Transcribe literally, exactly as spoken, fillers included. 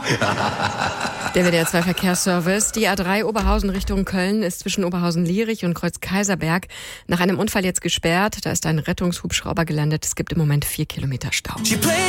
Der W D R zwei Verkehrsservice. Die A drei Oberhausen Richtung Köln ist zwischen Oberhausen-Lierich und Kreuz-Kaiserberg nach einem Unfall jetzt gesperrt. Da ist ein Rettungshubschrauber gelandet. Es gibt im Moment vier Kilometer Stau.